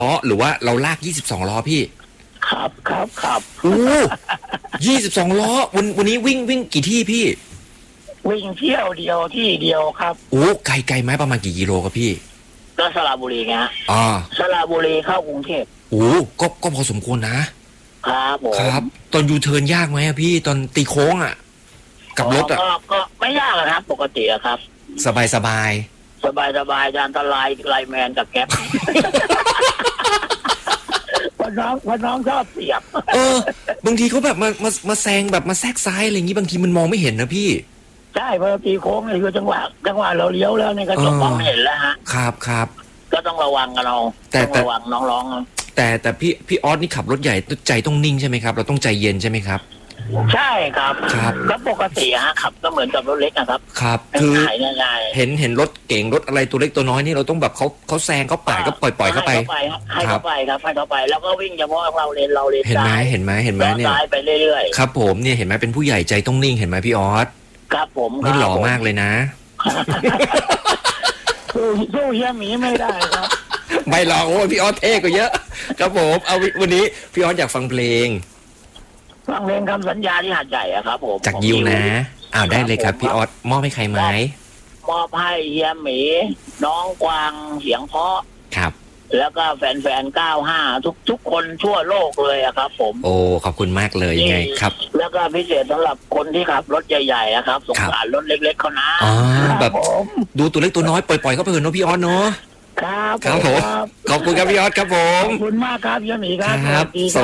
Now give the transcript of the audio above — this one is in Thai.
ล้อหรือว่าเราลาก22ล้อพี่ครับโอ้22ล้อวันนี้วิ่งกี่ที่พี่วิ่งเที่ยวเดียวที่เดียวครับโอ้ไกลไหมประมาณกี่กิโลครับพี่ก็สระบุรีไงสระบุรีเข้ากรุงเทพโอ้ก็พอสมควรนะครับผมครับตอนยูเทิร์นยากไหมอะพี่ตอนตีโค้งอะกับรถอะก็ไม่ยากครับปกติอะครับสบายสบายจะอันตรายไลแมนกับแก๊ปพอน้องชอบเสียบบางทีเขาแบบมาแซงแบบมาแทรกซ้ายอะไรอย่างงี้บางทีมันมองไม่เห็นนะพี่ใช่พอตีโค้งนี่คือจังหวะเราเลี้ยวแล้วนี่ก็จะมองไม่เห็นแล้วฮะครับก็ต้องระวังกันเราต้องระวังน้องๆแต่พี่ออสนี่ขับรถใหญ่ใจต้องนิ่งใช่ไหมครับเราต้องใจเย็นใช่ไหมครับใช่ครับก็ปกติฮะขับก็เหมือนกับรถเล็กนะครับครับคือเห็นรถเก่งรถอะไรตัวเล็กตัวน้อยนี่เราต้องแบบเขาแซงเขาปาดก็ปล่อยเข้าไปให้เข้าไปครับให้เข้าไปแล้วก็วิ่งเฉพาะเราเลนเห็นไหมเนี่ยไปเรื่อยๆครับผมเนี่ยเห็นไหมเป็นผู้ใหญ่ใจต้องนิ่งเห็นไหมพี่ออสครับผมนี่หล่อมากเลยนะสู้เฮียหมีไม่ได้ครับไม่หรอกโอ้พี่ออสเท่กว่าเยอะครับผมเอาวันนี้พี่ออสอยากฟังเพลงคำสัญญาที่หาดใหญ่อะครับผมจากยิวนะได้เลยครับพี่ออสมอบให้ใครไหมมอบให้เฮียหมีน้องกวางเสียงเพราะครับแล้วก็แฟน95ทุกคนทั่วโลกเลยอะครับผมโอ้ขอบคุณมากเลยยังไงครับแล้วก็พิเศษสำหรับคนที่ขับรถใหญ่ๆครับสงสารรถเล็กๆเขานะแบบดูตัวเล็กตัวน้อยปล่อยเข้าไปเถอะเนาะพี่ออสเนาะครับผมขอบคุณครับพี่ออสครับผมขอบคุณมากครับเฮียหมีครับ